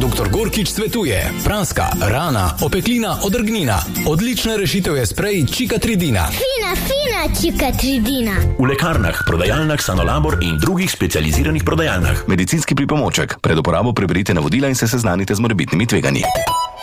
dr. Gorkič svetuje: praska, rana, opeklina, odrgnina. Odlična rešitev je sprej Čikatridina. Fina Čikatridina. V lekarnah, prodajalnah Sanolabor in drugih specializiranih prodajalnah. Medicinski pripomoček. Pred uporabo preberite navodila in se seznanite z morebitnimi tveganji.